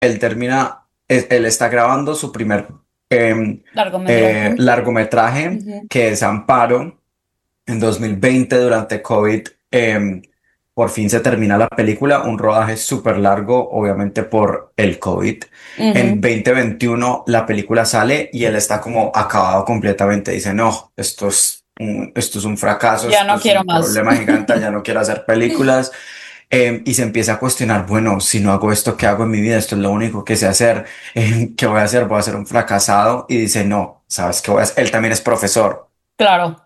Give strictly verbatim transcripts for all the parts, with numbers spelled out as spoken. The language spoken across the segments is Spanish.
él termina, él, él está grabando su primer em, eh, Largometraje. largometraje, Ujú, que es Amparo. En dos mil veinte, durante COVID, em, por fin se termina la película, un rodaje súper largo, obviamente por el COVID. En ujú. dos mil veintiuno la película sale y él está como acabado completamente. Dice, no, esto es un, esto es un fracaso, Ya esto no es quiero un más. problema gigante, ya no quiero hacer películas. Em, y se empieza a cuestionar, bueno, si no hago esto, ¿qué hago en mi vida? Esto es lo único que sé hacer. Em, ¿qué voy a hacer? Voy a ser un fracasado. Y dice, no, ¿sabes qué voy a hacer? Él también es profesor. Claro.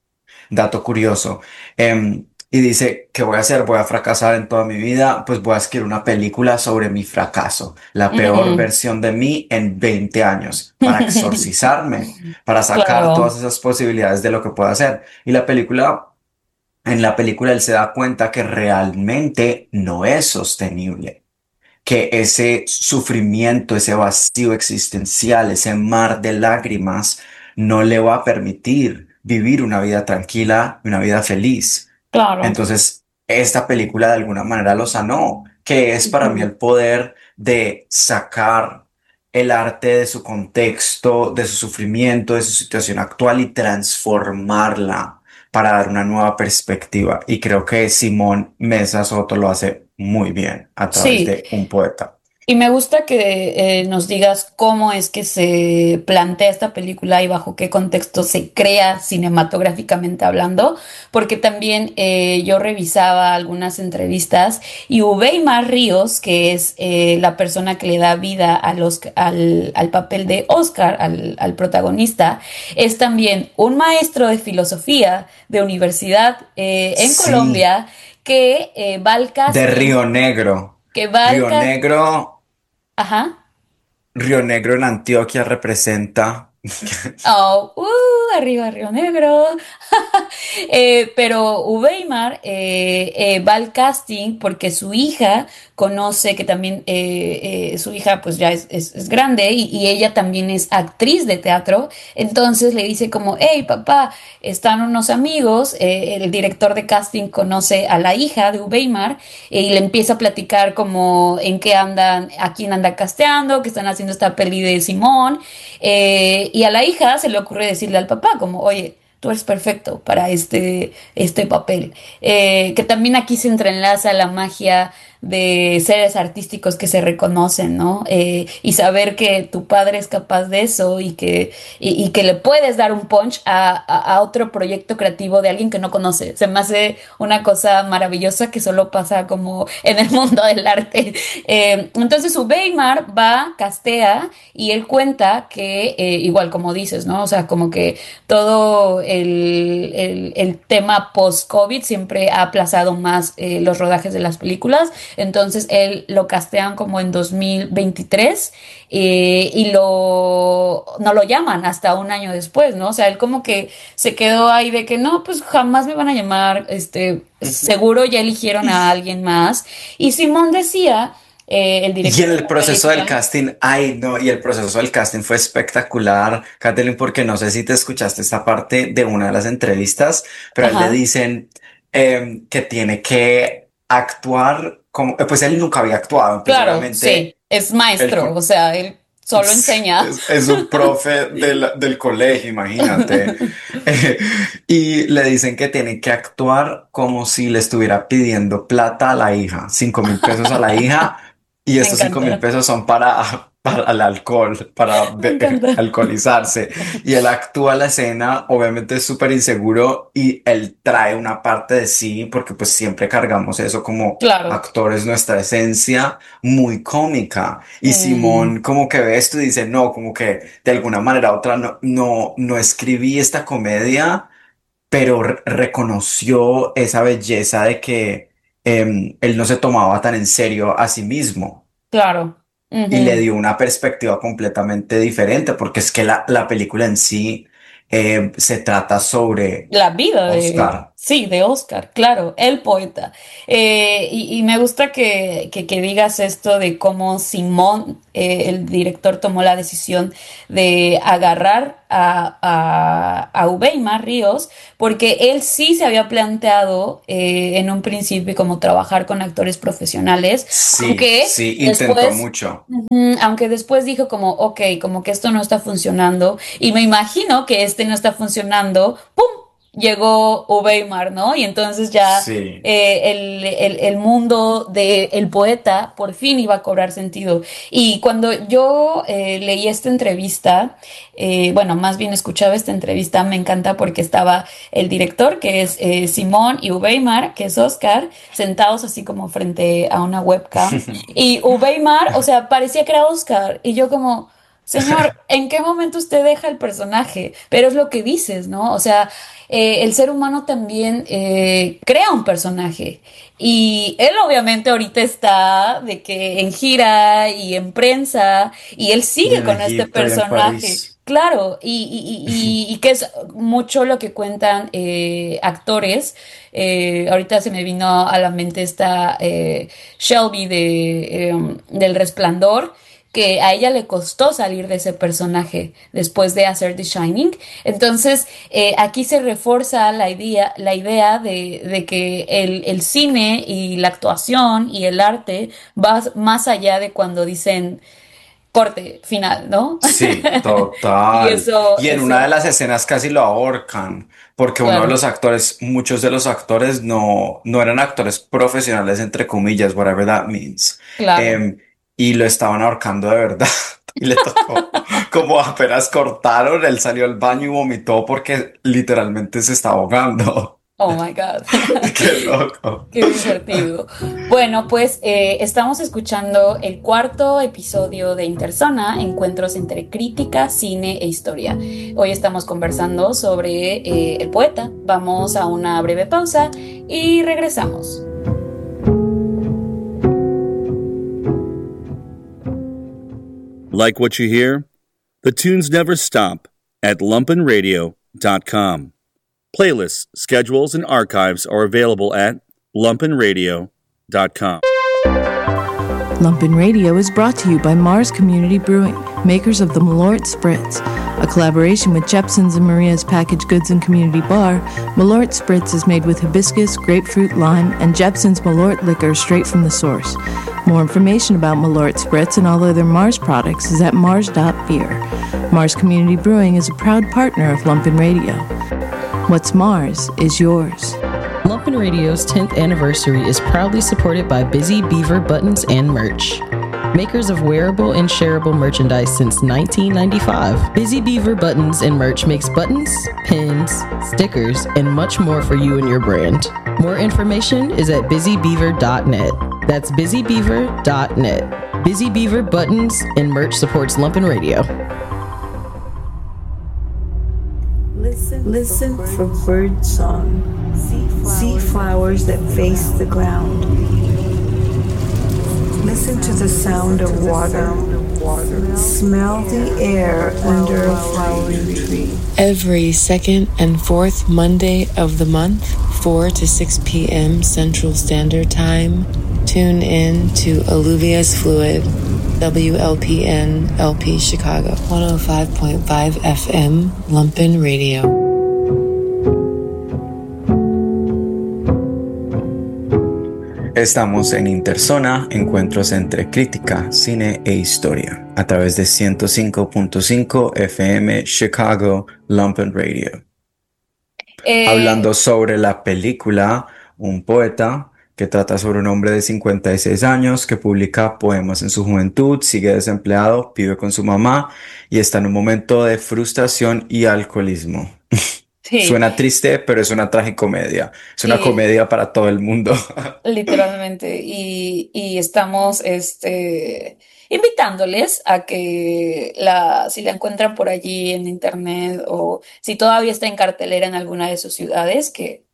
Dato curioso. Em, y dice, ¿qué voy a hacer? Voy a fracasar en toda mi vida. Pues voy a escribir una película sobre mi fracaso, la peor Mm. versión de mí en veinte años, para exorcizarme, para sacar Claro, todas esas posibilidades de lo que puedo hacer. Y la película, en la película él se da cuenta que realmente no es sostenible, que ese sufrimiento, ese vacío existencial, ese mar de lágrimas, no le va a permitir vivir una vida tranquila, una vida feliz. claro. Entonces, esta película de alguna manera lo sanó, que es para mí Ujú. el poder de sacar el arte de su contexto, de su sufrimiento, de su situación actual y transformarla para dar una nueva perspectiva. Y creo que Simón Mesa Soto lo hace muy bien a través Sí. de un poeta. Y me gusta que eh, nos digas cómo es que se plantea esta película y bajo qué contexto se crea cinematográficamente hablando, porque también eh, yo revisaba algunas entrevistas y Uweimar Ríos, que es eh, la persona que le da vida al, Osc- al, al papel de Oscar, al, al protagonista, es también un maestro de filosofía de universidad eh, en Sí, Colombia que eh, va al de casting, Río Negro. que va al Río casting. Negro, Ajá. Río Negro en Antioquia representa. Oh, uh, arriba Río Negro. Eh, pero Weimar eh, eh, va al casting porque su hija conoce que también eh, eh, su hija pues ya es, es- es grande y, y ella también es actriz de teatro. Entonces le dice como, hey papá, están unos amigos. Eh, el director de casting conoce a la hija de Weimar y le empieza a platicar como en qué andan, a quién anda casteando, que están haciendo esta peli de Simón. Eh, y a la hija se le ocurre decirle al papá como, oye, tú eres perfecto para este, este papel. Eh, que también aquí se entrelaza la magia de seres artísticos que se reconocen, ¿no? Eh, y saber que tu padre es capaz de eso y que, y, y que le puedes dar un punch a, a, a otro proyecto creativo de alguien que no conoce. Se me hace una cosa maravillosa que solo pasa como en el mundo del arte. Eh, entonces, su Weimar va, castea y él cuenta que, eh, igual como dices, ¿no? O sea, como que todo el, el- el tema post-COVID siempre ha aplazado más eh, los rodajes de las películas. Entonces él lo castean como en dos mil veintitrés eh, y lo, no lo llaman hasta un año después, ¿no? O sea, él como que se quedó ahí de que no, pues jamás me van a llamar, este, seguro ya eligieron a alguien más. Y Simón decía, eh, el Y director en de el la proceso del película, casting, ay no, y el proceso del casting fue espectacular, Catherine, porque no sé si te escuchaste esta parte de una de las entrevistas, pero a él le ajá, dicen em, que tiene que actuar como, eh, pues él nunca había actuado, pues claro, sí, obviamente es él maestro, o con- sea, él solo enseña. es, es un profe del, del colegio, imagínate. Y le dicen que tiene que actuar como si le estuviera pidiendo plata a la hija, cinco mil pesos a la hija, y Me estos cinco mil encanta, pesos son para, para el alcohol, para me be- encanta. alcoholizarse. Y él actúa la escena, obviamente es súper inseguro, y él trae una parte de sí, porque pues siempre cargamos eso como Claro. actores, nuestra esencia muy cómica. Y Mm, Simón como que ve esto y dice, no, como que de alguna manera u otra no, no, no escribí esta comedia, pero re- reconoció esa belleza de que em, él no se tomaba tan en serio a sí mismo claro. y le Ujú. dio una perspectiva completamente diferente, porque es que la, la película en sí eh, se trata sobre La vida de... Oscar. Sí, de Oscar, claro, el poeta. Eh, y, y me gusta que, que- que digas esto de cómo Simón, eh, el director, tomó la decisión de agarrar a, a, a Uweimar Ríos, porque él sí se había planteado eh, en un principio como trabajar con actores profesionales, Sí, aunque sí, intentó después... mucho. Mm, Aunque después dijo como, ok, como que esto no está funcionando, y me imagino que este no está funcionando, ¡pum! Llegó Weimar, ¿no? Y entonces ya Sí. eh, el, el- el mundo del poeta por fin iba a cobrar sentido. Y cuando yo eh, leí esta entrevista, eh, bueno, más bien escuchaba esta entrevista, me encanta porque estaba el director, que es eh, Simón, y Weimar, que es Oscar, sentados así como frente a una webcam. Y Weimar, o sea, parecía que era Oscar. Y yo como... Señor, ¿en qué momento usted deja el personaje? Pero es lo que dices, ¿no? O sea, eh, el ser humano también eh, crea un personaje. Y él obviamente ahorita está de que en gira y en prensa, y él Y sigue en con este Egipto y en personaje. París. Claro, y, y- y- y que es mucho lo que cuentan eh, actores. Eh, ahorita se me vino a la mente esta eh, Shelby de, eh, del Resplandor, que a ella le costó salir de ese personaje después de hacer The Shining. Entonces, eh, aquí se refuerza la idea, la idea de, de que el, el cine y la actuación y el arte va más allá de cuando dicen corte final, ¿no? Sí, Y total. eso, Y en una de eso, las escenas casi lo ahorcan, porque uno de claro, los actores, muchos de los actores no, no eran actores profesionales, entre comillas, whatever that means. claro. Em, y lo estaban ahorcando de verdad. Y le tocó, como apenas cortaron, él salió al baño y vomitó porque literalmente se está ahogando. Oh my God. Qué loco. Qué divertido. Bueno, pues eh, estamos escuchando el cuarto episodio de Interzona, Encuentros entre crítica, cine e historia. Hoy estamos conversando sobre eh, el poeta. Vamos a una breve pausa y regresamos. Like what you hear? The tunes never stop at lumpen radio dot com. Playlists, schedules, and archives are available at lumpen radio dot com. Lumpen Radio is brought to you by Mars Community Brewing, makers of the Malort Spritz. A collaboration with Jepson's and Maria's Packaged Goods and Community Bar, Malort Spritz is made with hibiscus, grapefruit, lime, and Jepson's Malort liquor straight from the source. More information about Malort Spritz and all other Mars products is at mars dot beer. Mars Community Brewing is a proud partner of Lumpen Radio. What's Mars is yours. Lumpen Radio's tenth anniversary is proudly supported by Busy Beaver Buttons and Merch. Makers of wearable and shareable merchandise since nineteen ninety-five, Busy Beaver Buttons and Merch makes buttons, pins, stickers, and much more for you and your brand. More information is at busy beaver dot net. That's busy beaver dot net. Busy Beaver Buttons and Merch supports Lumpen Radio. Listen, Listen for bird song. See flowers that face the ground. Listen to the sound of water. Smell the air under a flowering tree. Every second and fourth Monday of the month, four to six p.m. Central Standard Time, tune in to Alluvius Fluid, W L P N L P Chicago, one oh five point five F M, Lumpen Radio. Estamos en Interzona, encuentros entre crítica, cine e historia, a través de ciento cinco punto cinco F M Chicago Lumpen Radio. Eh, Hablando sobre la película Un poeta, que trata sobre un hombre de cincuenta y seis años que publica poemas en su juventud, sigue desempleado, vive con su mamá y está en un momento de frustración y alcoholismo. sí, Suena triste, pero es una tragicomedia. Es una y comedia para todo el mundo. literalmente, y, y estamos este, invitándoles a que la, si la encuentran por allí en internet o si todavía está en cartelera en alguna de sus ciudades, que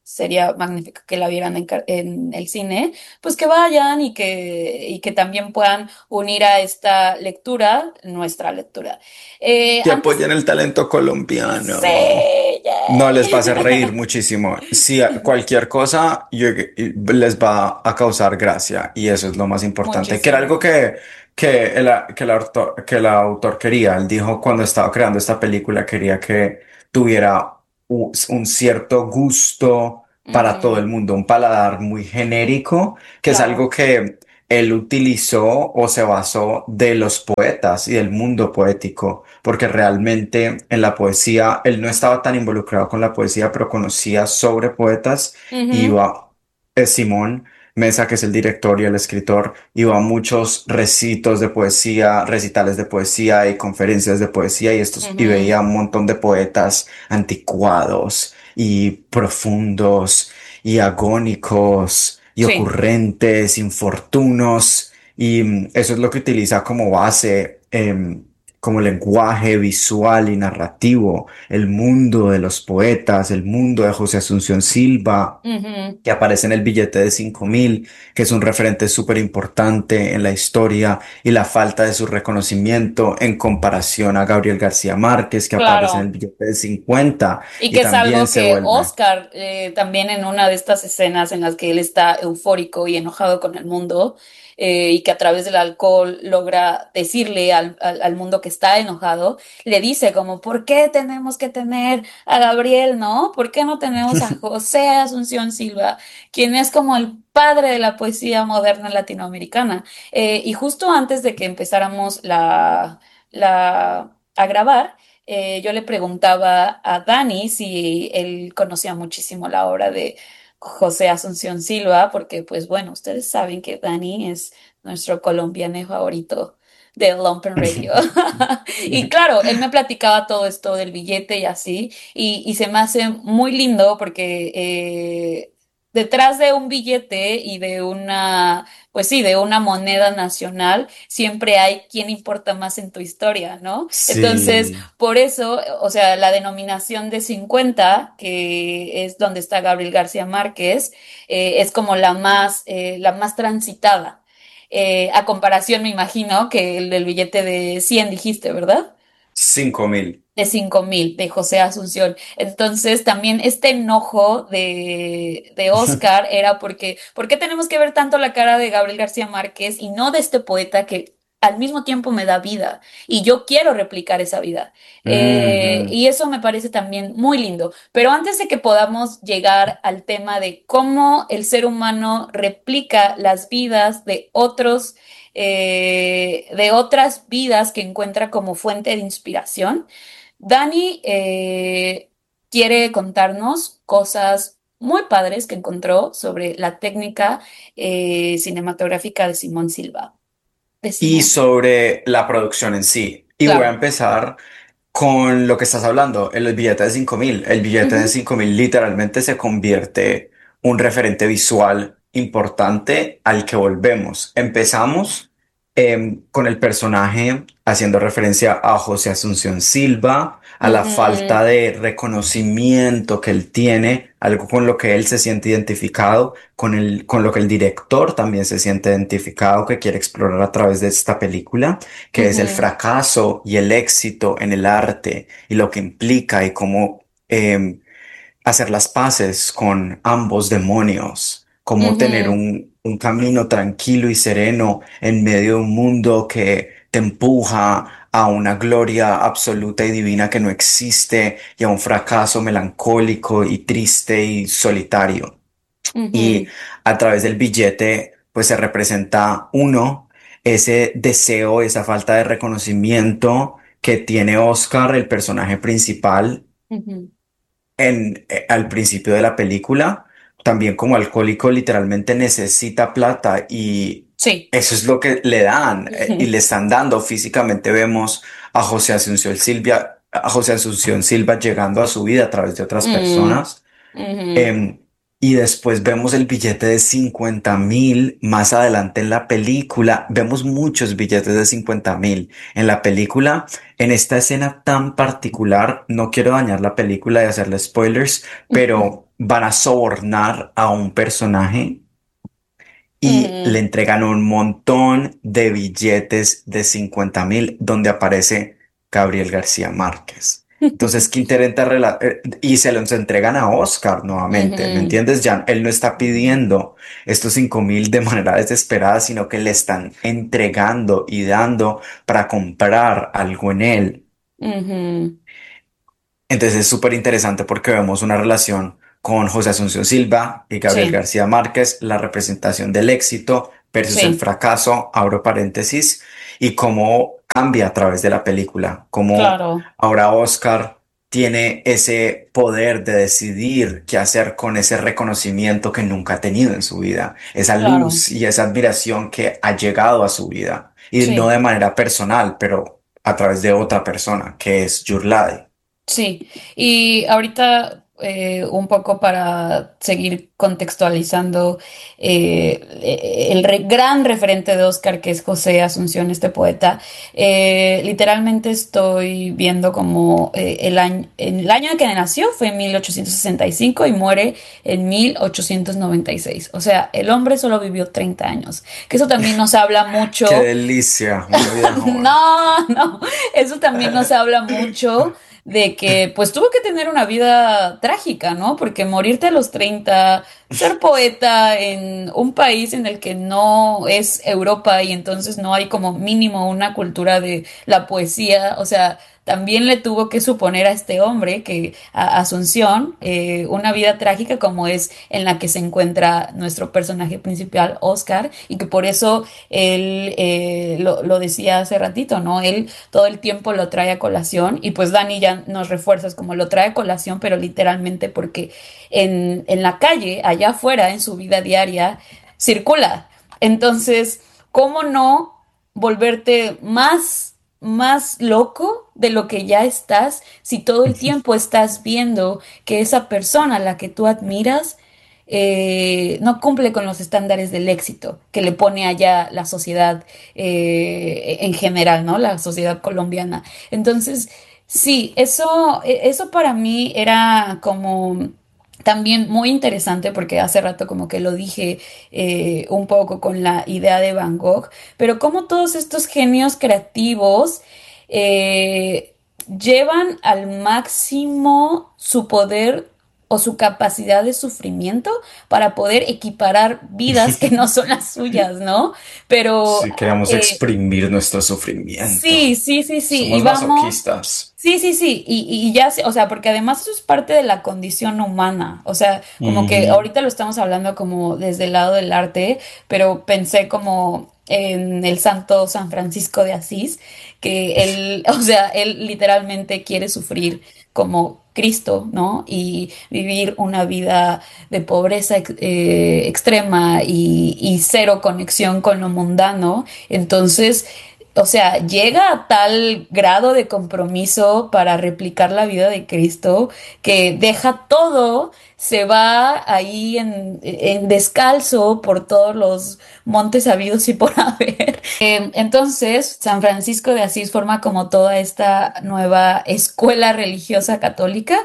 sería magnífico que la vieran en, car- en el cine, pues que vayan y que, y que también puedan unir a esta lectura, nuestra lectura. Eh, Que antes, apoyen el talento sí, colombiano. No, les va a hacer reír yay. muchísimo. Si a- cualquier cosa yo- les va a causar gracia y eso es lo más importante. Que era algo Muchísimo. que, que, el, que, el autor, que el autor quería. Él dijo cuando estaba creando esta película quería que tuviera u- un cierto gusto para todo el Ujú, mundo, un paladar muy genérico, que es algo claro. que él utilizó o se basó de los poetas y del mundo poético porque realmente en la poesía, él no estaba tan involucrado con la poesía, pero conocía sobre poetas, Ujú, iba, eh, Simón Mesa, que es el director y el escritor, iba a muchos recitos de poesía, recitales de poesía y conferencias de poesía y, estos, y ujú, veía un montón de poetas anticuados y profundos y agónicos y sí. ocurrentes, infortunos, y mm, eso es lo que utiliza como base. em, como lenguaje visual y narrativo, el mundo de los poetas, el mundo de José Asunción Silva, Ujú, que aparece en el billete de cinco mil, que es un referente súper importante en la historia, y la falta de su reconocimiento en comparación a Gabriel García Márquez, que aparece en el claro. billete de cincuenta Y y que es también algo se que vuelve. Oscar, eh, también en una de estas escenas en las que él está eufórico y enojado con el mundo, eh, y que a través del alcohol logra decirle al, al, al mundo que está enojado, le dice como, ¿por qué tenemos que tener a Gabriel, no? ¿Por qué no tenemos a José Asunción Silva, quien es como el padre de la poesía moderna latinoamericana? Eh, y justo antes de que empezáramos la, la, a grabar, eh, yo le preguntaba a Dani si él conocía muchísimo la obra de José Asunción Silva, porque pues bueno, ustedes saben que Dani es nuestro colombiano favorito de Lumpen Radio. Y claro, él me platicaba todo esto del billete y así, y, y se me hace muy lindo porque eh, detrás de un billete y de una, pues sí, de una moneda nacional, siempre hay quien importa más en tu historia, ¿no? Entonces, Sí. por eso, o sea, la denominación de cincuenta, que es donde está Gabriel García Márquez, eh, es como la más, eh, la más transitada. Eh, a comparación, me imagino, que el del billete de cien dijiste, ¿verdad? Cinco mil. De cinco mil de José Asunción. Entonces, también este enojo de, de Oscar era porque, ¿por qué tenemos que ver tanto la cara de Gabriel García Márquez y no de este poeta que al mismo tiempo me da vida? Y yo quiero replicar esa vida. Eh, Ujú. y eso me parece también muy lindo. Pero antes de que podamos llegar al tema de cómo el ser humano replica las vidas de otros, eh, de otras vidas que encuentra como fuente de inspiración, Dani eh, quiere contarnos cosas muy padres que encontró sobre la técnica eh, cinematográfica de Simón Silva, de Y Simón. sobre la producción en sí. Y voy a Claro. empezar con lo que estás hablando, el billete de cinco mil. El billete de Ujú, cinco mil literalmente se convierte un referente visual importante al que volvemos. Empezamos em, con el personaje haciendo referencia a José Asunción Silva, a la ujú, falta de reconocimiento que él tiene, algo con lo que él se siente identificado, con el, con lo que el director también se siente identificado, que quiere explorar a través de esta película, que es el ujú, fracaso y el éxito en el arte y lo que implica y cómo em, hacer las paces con ambos demonios, cómo tener ujú, un, un camino tranquilo y sereno en medio de un mundo que te empuja a una gloria absoluta y divina que no existe y a un fracaso melancólico y triste y solitario. Y ujú, a través del billete, pues se representa uno, ese deseo, esa falta de reconocimiento que tiene Oscar, el personaje principal, ujú. en, eh, al principio de la película. También como alcohólico literalmente necesita plata y Sí. eso es lo que le dan eh, y le están dando. Físicamente vemos a José Asunción Silva, a José Asunción Silva llegando a su vida a través de otras Mm, personas. ujú, Em, y después vemos el billete de cincuenta mil más adelante en la película. Vemos muchos billetes de cincuenta mil en la película. En esta escena tan particular, no quiero dañar la película y hacerle spoilers, ujú, pero van a sobornar a un personaje y le Mm, entregan un montón de billetes de cincuenta mil donde aparece Gabriel García Márquez. Entonces, Quinter entra rela- eh, y se los entregan a Oscar nuevamente, ¿me ujú, entiendes? Ya él no está pidiendo estos cinco mil de manera desesperada, sino que le están entregando y dando para comprar algo en él. ujú. Entonces es súper interesante porque vemos una relación con José Asunción Silva y Gabriel Sí, García Márquez, la representación del éxito versus el sí, fracaso, abro paréntesis, y cómo cambia a través de la película, cómo claro, ahora Oscar tiene ese poder de decidir qué hacer con ese reconocimiento que nunca ha tenido en su vida, esa claro, luz y esa admiración que ha llegado a su vida, y no sí. de manera personal, pero a través de otra persona, que es Yurlade. Sí, y ahorita eh, un poco para seguir contextualizando eh, eh, el re- gran referente de Oscar que es José Asunción, este poeta, eh, literalmente estoy viendo como eh, el año, el año en que nació fue en mil ochocientos sesenta y cinco y muere en mil ochocientos noventa y seis. O sea, el hombre solo vivió treinta años, que eso también nos habla Qué mucho. delicia, una vida joven. No, no, eso también nos habla mucho de que pues tuvo que tener una vida trágica, ¿no? Porque morirte a los treinta, ser poeta en un país en el que no es Europa y entonces no hay como mínimo una cultura de la poesía, o sea, también le tuvo que suponer a este hombre que a Asunción eh, una vida trágica como es en la que se encuentra nuestro personaje principal, Oscar, y que por eso él eh, lo, lo decía hace ratito, ¿no? Él todo el tiempo lo trae a colación y pues Dani ya nos refuerzas como lo trae a colación, pero literalmente porque en, en la calle, allá afuera, en su vida diaria, circula. Entonces, ¿cómo no volverte más, más loco de lo que ya estás si todo el tiempo estás viendo que esa persona a la que tú admiras eh, no cumple con los estándares del éxito que le pone allá la sociedad eh, en general, ¿no? La sociedad colombiana. Entonces, sí, eso, e- eso para mí era como también muy interesante porque hace rato como que lo dije eh, un poco con la idea de Van Gogh, pero como todos estos genios creativos eh, llevan al máximo su poder o su capacidad de sufrimiento para poder equiparar vidas que no son las suyas, ¿no? Pero Si queremos eh, exprimir nuestro sufrimiento, sí, sí, sí, sí, y somos vamos. masoquistas. Sí, sí, sí, y, y ya sé, o sea, porque además eso es parte de la condición humana, o sea, como que Ujú. ahorita lo estamos hablando como desde el lado del arte, pero pensé como en el santo San Francisco de Asís, que él, o sea, él literalmente quiere sufrir como Cristo, ¿no? Y vivir una vida de pobreza ex- eh, extrema y, y cero conexión con lo mundano, entonces o sea, llega a tal grado de compromiso para replicar la vida de Cristo que deja todo, se va ahí en, en descalzo por todos los montes habidos y por haber. Eh, entonces, San Francisco de Asís forma como toda esta nueva escuela religiosa católica,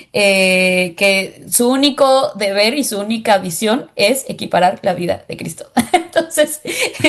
eh, que su único deber y su única visión es equiparar la vida de Cristo. Entonces,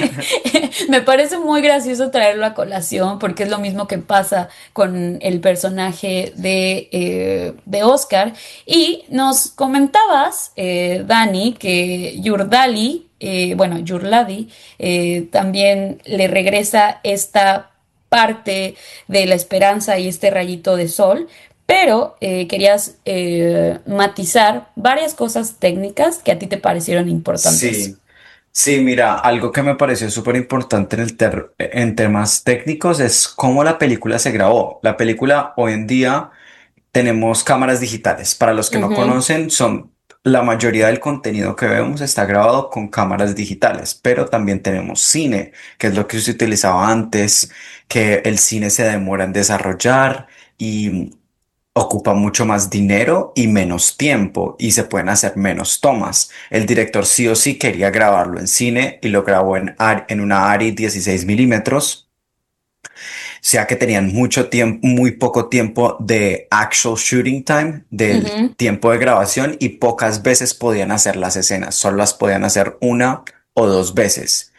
me parece muy gracioso traerlo a colación porque es lo mismo que pasa con el personaje de, eh, de Oscar. Y nos comentabas, eh, Dani, que Yurdali, eh, bueno, Yurladi, eh, también le regresa esta parte de la esperanza y este rayito de sol, pero eh, querías eh, matizar varias cosas técnicas que a ti te parecieron importantes. Sí, sí, mira, algo que me pareció súper importante en el ter- en temas técnicos es cómo la película se grabó. La película hoy en día tenemos cámaras digitales. Para los que no Ujú, conocen, son la mayoría del contenido que vemos está grabado con cámaras digitales, pero también tenemos cine, que es lo que se utilizaba antes, que el cine se demora en desarrollar y ocupa mucho más dinero y menos tiempo y se pueden hacer menos tomas. El director sí o sí quería grabarlo en cine y lo grabó en, Ar- en una ARRI dieciséis milímetros sea que tenían mucho tiempo, muy poco tiempo de actual shooting time, del Ujú. tiempo de grabación, y pocas veces podían hacer las escenas, solo las podían hacer una o dos veces.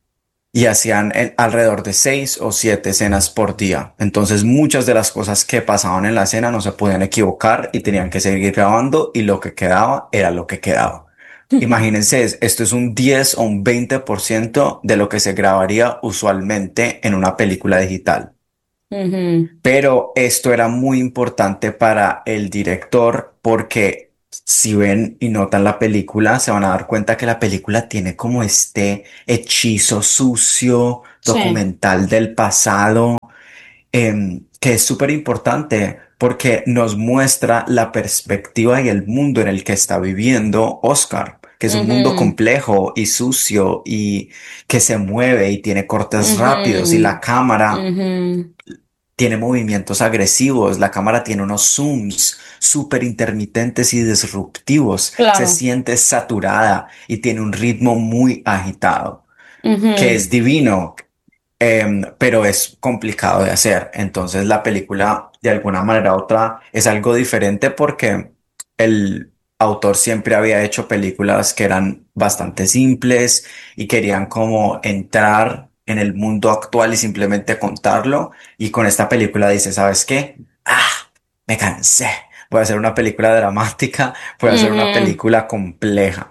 Y hacían eh, alrededor de seis o siete escenas por día. Entonces muchas de las cosas que pasaban en la escena no se podían equivocar y tenían que seguir grabando y lo que quedaba era lo que quedaba. Imagínense, es- esto es un diez o un veinte por ciento de lo que se grabaría usualmente en una película digital. Ujú. Pero esto era muy importante para el director porque si ven y notan la película, se van a dar cuenta que la película tiene como este hechizo sucio, Sí, documental del pasado, em, que es súper importante porque nos muestra la perspectiva y el mundo en el que está viviendo Oscar, que es un mundo ujú, complejo y sucio y que se mueve y tiene cortes rápidos y la ujú, cámara ujú. tiene movimientos agresivos, la cámara tiene unos zooms súper intermitentes y disruptivos, se Claro. siente saturada y tiene un ritmo muy agitado, que Ujú. es divino, em, pero es complicado de hacer. Entonces la película, de alguna manera u otra, es algo diferente porque el autor siempre había hecho películas que eran bastante simples y querían como entrar en el mundo actual y simplemente contarlo. Y con esta película dice, ¿sabes qué? Ah, me cansé. Voy a hacer una película dramática, voy a hacer una Ujú. película compleja.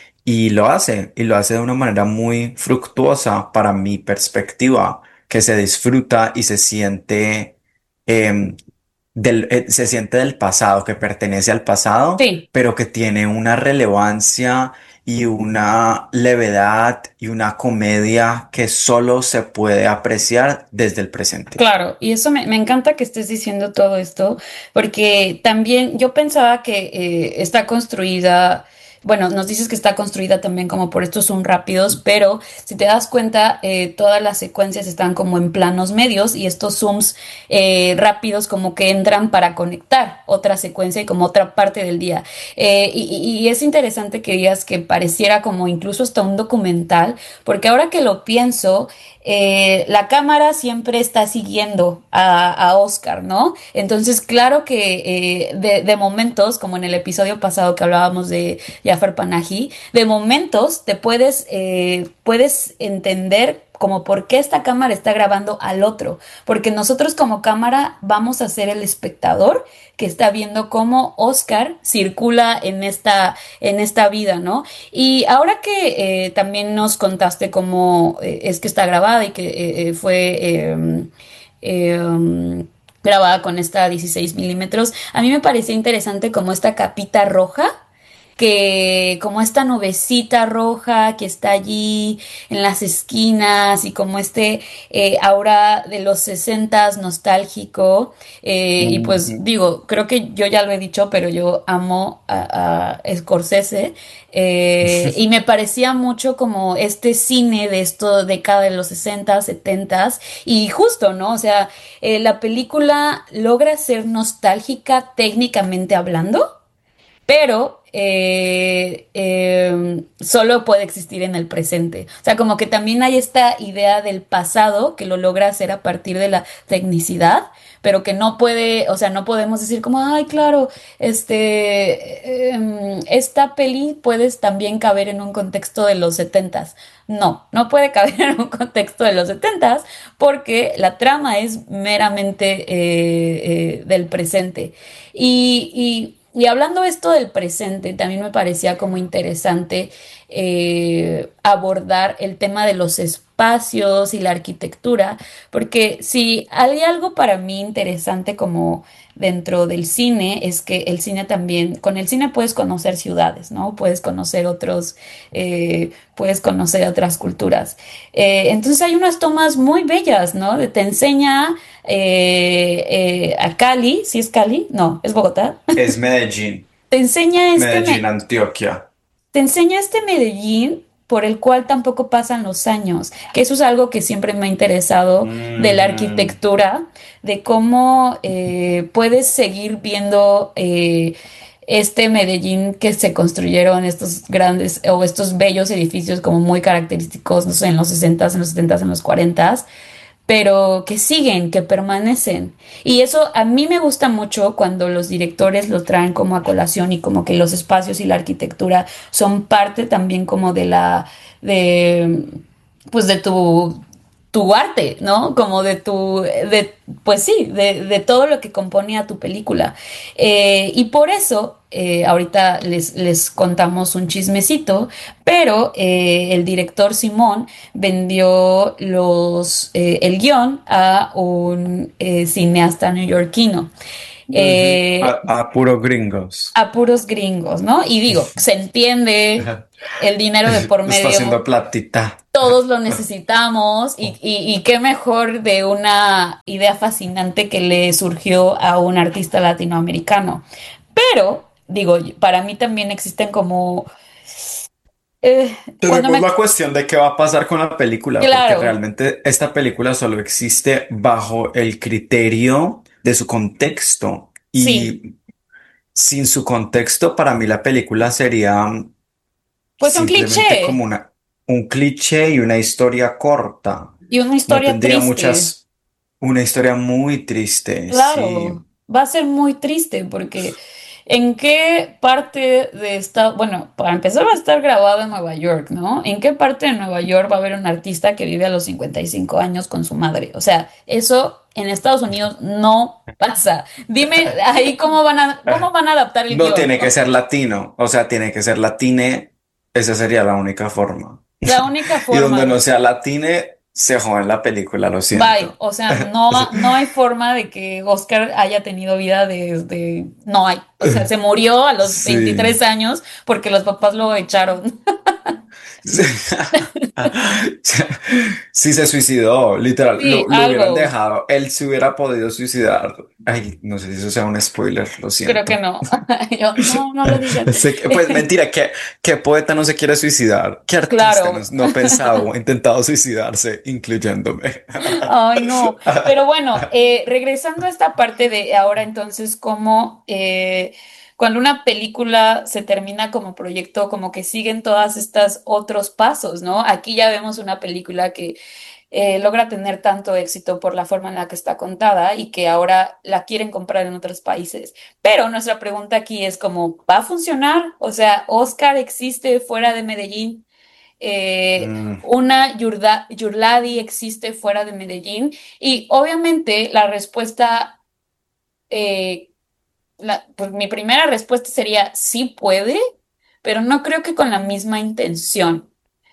Y lo hace, y lo hace de una manera muy fructuosa para mi perspectiva, que se disfruta y se siente, em, del, eh, se siente del pasado, que pertenece al pasado, Sí. pero que tiene una relevancia y una levedad y una comedia que solo se puede apreciar desde el presente. Claro, y eso me, me encanta que estés diciendo todo esto, porque también yo pensaba que eh, está construida, bueno, nos dices que está construida también como por estos zoom rápidos, pero si te das cuenta, eh, todas las secuencias están como en planos medios y estos zooms eh, rápidos como que entran para conectar otra secuencia y como otra parte del día. Eh, y, y y es interesante que digas que pareciera como incluso hasta un documental, porque ahora que lo pienso, eh, la cámara siempre está siguiendo a, a Oscar, ¿no? Entonces, claro que eh, de, de momentos, como en el episodio pasado que hablábamos de Jafar Panahi, de momentos te puedes, eh, puedes entender como por qué esta cámara está grabando al otro, porque nosotros como cámara vamos a ser el espectador que está viendo cómo Oscar circula en esta, en esta vida, ¿no? Y ahora que eh, también nos contaste cómo eh, es que está grabada y que eh, eh, fue eh, eh, grabada con esta dieciséis milímetros, a mí me parecía interesante como esta capita roja, que como esta nubecita roja que está allí en las esquinas y como este eh, aura de los sesentas nostálgico. Eh, y pues Ujú. digo, creo que yo ya lo he dicho, pero yo amo a, a Scorsese. Eh, y me parecía mucho como este cine de esto década de los sesenta, setenta y justo, ¿no? O sea, eh, la película logra ser nostálgica técnicamente hablando, pero eh, eh, solo puede existir en el presente. O sea, como que también hay esta idea del pasado que lo logra hacer a partir de la tecnicidad, pero que no puede, o sea, no podemos decir como, ay, claro, este, em, esta peli puede también caber en un contexto de los setentas. No, no puede caber en un contexto de los setentas porque la trama es meramente eh, eh, del presente. Y, y y hablando esto del presente, también me parecía como interesante eh, abordar el tema de los espacios y la arquitectura, porque si hay algo para mí interesante como dentro del cine, es que el cine también, con el cine puedes conocer ciudades, ¿no? Puedes conocer otros, eh, puedes conocer otras culturas. Eh, entonces hay unas tomas muy bellas, ¿no? De- te enseña eh, eh, a Cali, ¿sí es Cali? No, es Bogotá. Es Medellín, Te enseña este, Medellín, me- Antioquia. te enseña este Medellín por el cual tampoco pasan los años, que eso es algo que siempre me ha interesado de la Ujú. arquitectura, de cómo eh, puedes seguir viendo eh, este Medellín que se construyeron estos grandes o estos bellos edificios como muy característicos, no sé, en los sesentas, en los setentas, en los cuarentas, pero que siguen, que permanecen. Y eso a mí me gusta mucho cuando los directores lo traen como a colación y como que los espacios y la arquitectura son parte también como de la, de, pues de tu, tu arte, ¿no? Como de tu, de, pues sí, de, de todo lo que componía tu película. Eh, y por eso, eh, ahorita les, les contamos un chismecito, pero eh, el director Simón vendió los, eh, el guión a un eh, cineasta neoyorquino. Ujú. Eh, A, a puros gringos. a puros gringos, ¿no? Y digo, se entiende el dinero de por Está haciendo medio, platita. todos lo necesitamos y, y, y qué mejor de una idea fascinante que le surgió a un artista latinoamericano. Pero, digo, para mí también existen como... eh, cuando Tenemos me... la cuestión de qué va a pasar con la película, porque Claro, realmente esta película solo existe bajo el criterio de su contexto sí, y sin su contexto, para mí la película sería pues un simplemente como cliché una, un cliché y una historia corta. y una No historia tendría triste. muchas, una historia muy triste, sí. Claro, va a ser muy triste porque ¿en qué parte de esta, bueno, para empezar va a estar grabado en Nueva York, ¿no? ¿En qué parte de Nueva York va a haber un artista que vive a los cincuenta y cinco años con su madre? O sea, eso en Estados Unidos no pasa. Dime ahí cómo van a, cómo van a adaptar el No guión. tiene que ser latino, o sea, tiene que ser latine, esa sería la única forma. La única Y donde no forma. sea latine, se jode la película, lo Bye, siento. o sea, no, no hay forma de que Oscar haya tenido vida desde, no hay, o sea, se murió a los Sí. veintitrés años porque los papás lo echaron. Sí. Sí, se suicidó, literal, Sí, lo, lo hubieran algo, dejado, él se hubiera podido suicidar. Ay, no sé si eso sea un spoiler, lo creo que siento. no. Yo, no, no lo digas. Sé que- pues mentira, ¿qué, qué poeta no se quiere suicidar? ¿Qué artista no, Claro, no ha pensado o intentado suicidarse, incluyéndome? ay, no. Pero bueno, eh, regresando a esta parte de ahora entonces, como eh, cuando una película se termina como proyecto, como que siguen todas estas otros pasos, ¿no? Aquí ya vemos una película que eh, logra tener tanto éxito por la forma en la que está contada y que ahora la quieren comprar en otros países. Pero nuestra pregunta aquí es como, ¿va a funcionar? O sea, ¿Oscar existe fuera de Medellín? eh, Mm, una Yurda- Yurladi existe fuera de Medellín y obviamente la respuesta, eh, la- pues mi primera respuesta sería sí puede, pero no creo que con la misma intención.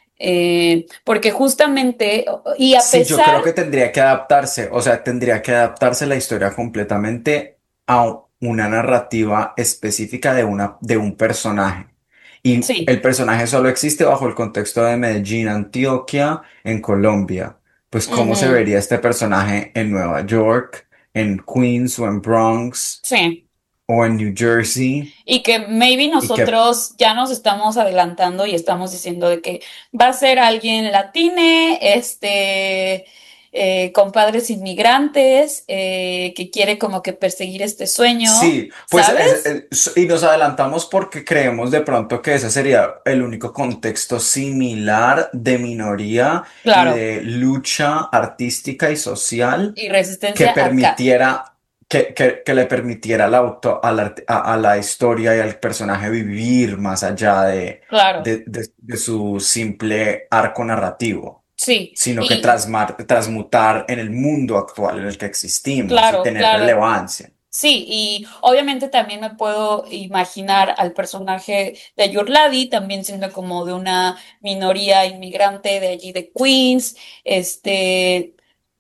Eh, porque justamente, y a sí, yo creo pesar, que tendría que adaptarse, o sea, tendría que adaptarse la historia completamente a una narrativa específica de una, de un personaje. Y sí, el personaje solo existe bajo el contexto de Medellín, Antioquia, en Colombia. Pues, ¿cómo se ujú, vería este personaje en Nueva York, en Queens o en Bronx sí. o en New Jersey? Y que maybe Y que nosotros ya nos estamos adelantando y estamos diciendo de que va a ser alguien latine, este, eh, con padres inmigrantes, eh, que quiere como que perseguir este sueño, sí, pues es- ¿sabes? es- y nos adelantamos porque creemos de pronto que ese sería el único contexto similar de minoría y Claro, de lucha artística y social y que resistencia acá, permitiera, que, que, que le permitiera al auto, al art- a, a la historia y al personaje vivir más allá de, claro, de, de- de su simple arco narrativo, sí, sino que y transmar- transmutar en el mundo actual en el que existimos y claro, tener claro. relevancia. Sí, y obviamente también me puedo imaginar al personaje de Yurladi también siendo como de una minoría inmigrante de allí de Queens, este,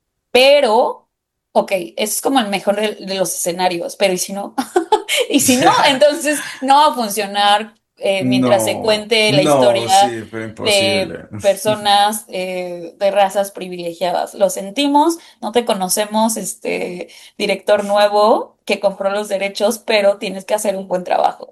pero, ok, ese es como el mejor de, de los escenarios, pero ¿y si no? Y si no, entonces no va a funcionar eh, mientras se No, cuente la no, historia sí, pero de imposible. personas eh, de razas privilegiadas. Lo sentimos, no te conocemos, este director nuevo que compró los derechos, pero tienes que hacer un buen trabajo.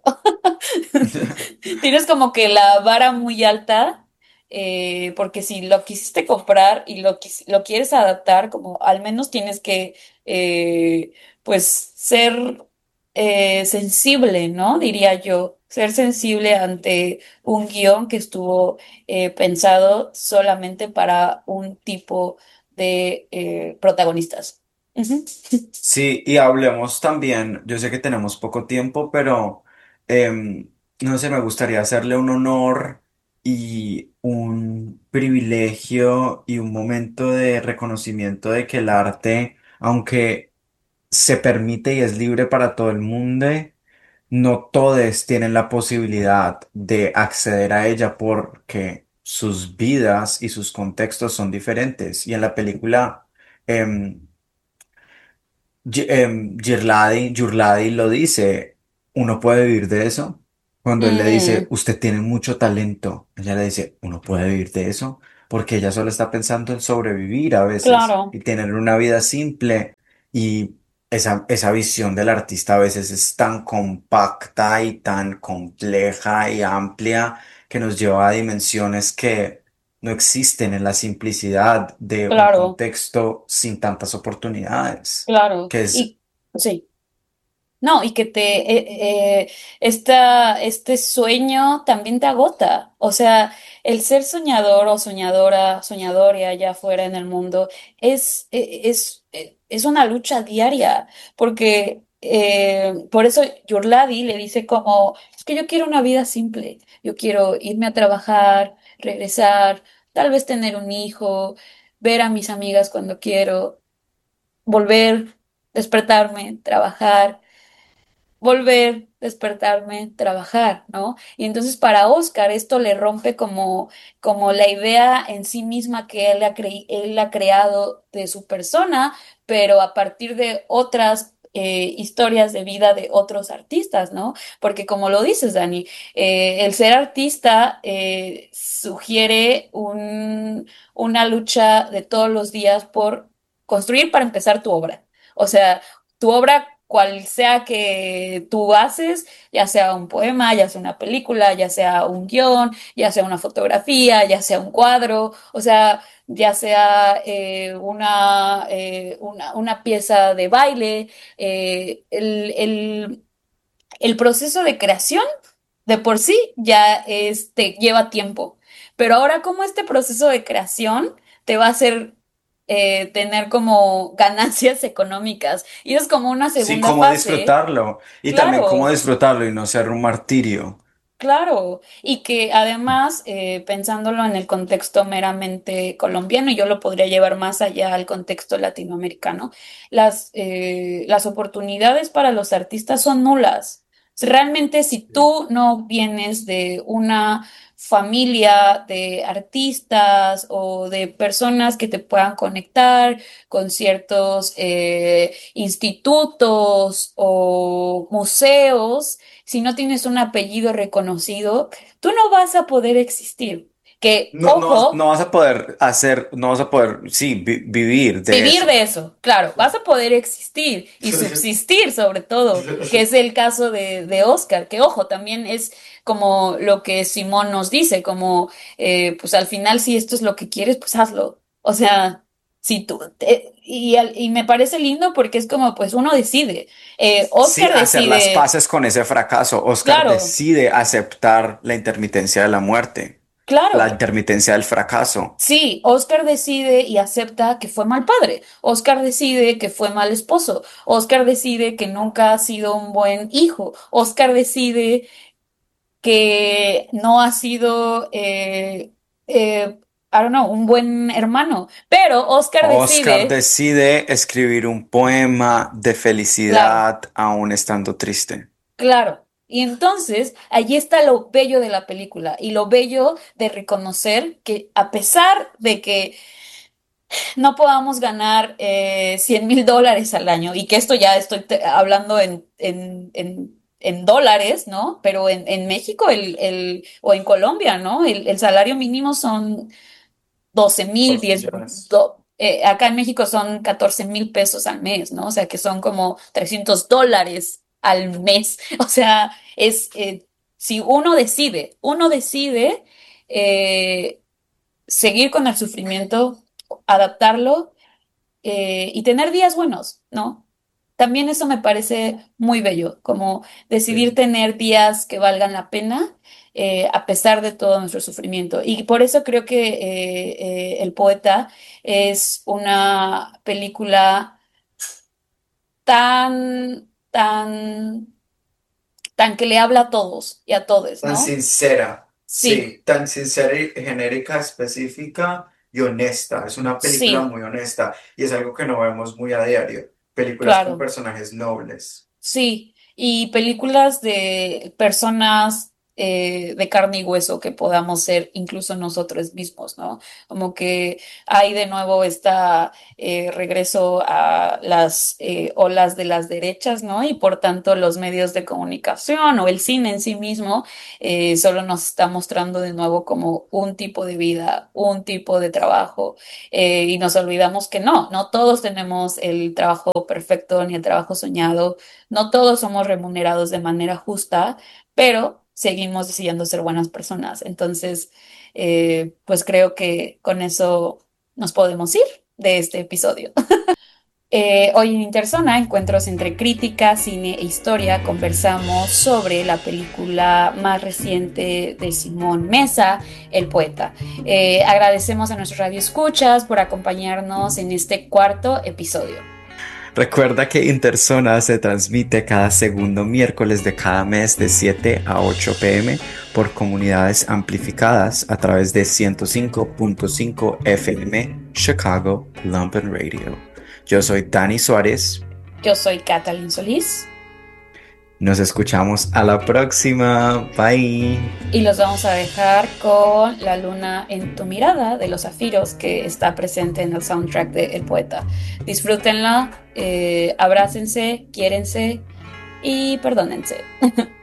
Tienes como que la vara muy alta, eh, porque si lo quisiste comprar y lo, quis- lo quieres adaptar, como al menos tienes que, eh, pues, ser eh, sensible, ¿no? Diría yo, ser sensible ante un guión que estuvo eh, pensado solamente para un tipo de eh, protagonistas. Ujú. Sí, y hablemos también, yo sé que tenemos poco tiempo, pero em, no sé, me gustaría hacerle un honor y un privilegio y un momento de reconocimiento de que el arte, aunque se permite y es libre para todo el mundo, no todos tienen la posibilidad de acceder a ella porque sus vidas y sus contextos son diferentes. Y en la película... em, Gi- em, Girladi, Giurladi lo dice, uno puede vivir de eso. Cuando él le dice, Mm, usted tiene mucho talento, ella le dice, uno puede vivir de eso, porque ella solo está pensando en sobrevivir a veces claro, y tener una vida simple. Y esa, esa visión del artista a veces es tan compacta y tan compleja y amplia que nos lleva a dimensiones que no existen en la simplicidad de un claro, contexto sin tantas oportunidades, claro. que es, Y sí. No, y que te, eh, eh, esta, este sueño también te agota. O sea, el ser soñador o soñadora, soñadora allá afuera en el mundo es, eh, es, eh, es una lucha diaria, porque eh, por eso Yurladi le dice como, es que yo quiero una vida simple, yo quiero irme a trabajar, regresar, tal vez tener un hijo, ver a mis amigas cuando quiero, volver, despertarme, trabajar, volver, despertarme, trabajar, ¿no? Y entonces para Oscar esto le rompe como, como la idea en sí misma que él ha, cre- él ha creado de su persona, pero a partir de otras eh, historias de vida de otros artistas, ¿no? Porque como lo dices, Dani, eh, el ser artista eh, sugiere un, una lucha de todos los días por construir para empezar tu obra. O sea, tu obra, cual sea que tú haces, ya sea un poema, ya sea una película, ya sea un guión, ya sea una fotografía, ya sea un cuadro, o sea, ya sea eh, una, eh, una, una pieza de baile, eh, el, el, el proceso de creación de por sí ya es, te lleva tiempo. Pero ahora, ¿cómo este proceso de creación te va a hacer eh, tener como ganancias económicas? Y es como una sí, segunda cómo fase. disfrutarlo y también cómo Claro, disfrutarlo y no ser un martirio. claro. Y que además, eh, pensándolo en el contexto meramente colombiano, y yo lo podría llevar más allá al contexto latinoamericano, las, eh, las oportunidades para los artistas son nulas. Realmente, si tú no vienes de una familia de artistas o de personas que te puedan conectar con ciertos eh, institutos o museos, si no tienes un apellido reconocido, tú no vas a poder existir. Que, No, no, vas- ojo, no vas a poder hacer, no vas a poder, sí, vi- vivir de vivir eso. de eso, claro, vas a poder existir y subsistir sobre todo, que es el caso de, de Oscar, que ojo, también es como lo que Simón nos dice, como, eh, pues al final si esto es lo que quieres, pues hazlo. O sea, si tú, te- y, al- y me parece lindo porque es como, pues uno decide. Eh, Sí, Oscar hacer las decide, paces con ese fracaso. Oscar claro, decide aceptar la intermitencia de la muerte, la claro. intermitencia del fracaso. Sí, Oscar decide y acepta que fue mal padre. Oscar decide que fue mal esposo. Oscar decide que nunca ha sido un buen hijo. Oscar decide que no ha sido, eh, eh, I don't know, un buen hermano. Pero Oscar Oscar decide, decide escribir un poema de claro, felicidad aún estando triste. claro. Y entonces allí está lo bello de la película y lo bello de reconocer que a pesar de que no podamos ganar eh, cien mil dólares al año y que esto ya estoy te- hablando en, en, en, en dólares, ¿no? Pero en, en México el, el, o en Colombia, ¿no? El, el salario mínimo son doce mil, Dos diez, millones. do- eh, acá en México son catorce mil pesos al mes, ¿no? O sea que son como trescientos dólares al mes. O sea, es, eh, si uno decide, uno decide eh, seguir con el sufrimiento, adaptarlo eh, y tener días buenos, ¿no? También eso me parece muy bello, como decidir Sí. tener días que valgan la pena, eh, a pesar de todo nuestro sufrimiento. Y por eso creo que eh, eh, El Poeta es una película tan, tan, tan que le habla a todos y a todes, Tan ¿no? sincera, Sí, sí, tan sincera y genérica, específica y honesta. Es una película sí, muy honesta y es algo que no vemos muy a diario. Películas con claro. personajes nobles. Sí, y películas de personas eh, de carne y hueso que podamos ser incluso nosotros mismos, ¿no? Como que hay de nuevo esta eh, regreso a las eh, olas de las derechas, ¿no? Y por tanto los medios de comunicación o el cine en sí mismo eh, solo nos está mostrando de nuevo como un tipo de vida, un tipo de trabajo, eh, y nos olvidamos que no, no todos tenemos el trabajo perfecto ni el trabajo soñado, no todos somos remunerados de manera justa, pero seguimos decidiendo ser buenas personas. Entonces, eh, pues creo que con eso nos podemos ir de este episodio. Eh, hoy en Interzona, encuentros entre crítica, cine e historia, conversamos sobre la película más reciente de Simón Mesa, El Poeta. Eh, agradecemos a nuestros radioescuchas por acompañarnos en este cuarto episodio. Recuerda que Interzona se transmite cada segundo miércoles de cada mes de siete a ocho p m por comunidades amplificadas a través de ciento cinco punto cinco F M Chicago Lumpen Radio. Yo soy Dani Suárez. Yo soy Catalin Solís. Nos escuchamos a la próxima. Bye. Y los vamos a dejar con La luna en tu mirada de Los Zafiros, que está presente en el soundtrack de El Poeta. Disfrútenla, eh, abrácense, quiérense y perdónense.